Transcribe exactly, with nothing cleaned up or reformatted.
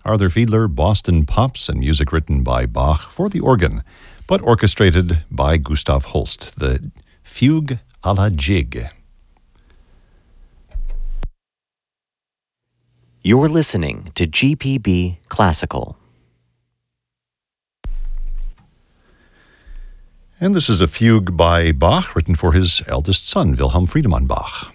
Arthur Fiedler, Boston Pops, and music written by Bach for the organ, but orchestrated by Gustav Holst, the Fugue à la Jig. You're listening to G P B Classical. And this is a fugue by Bach, written for his eldest son, Wilhelm Friedemann Bach.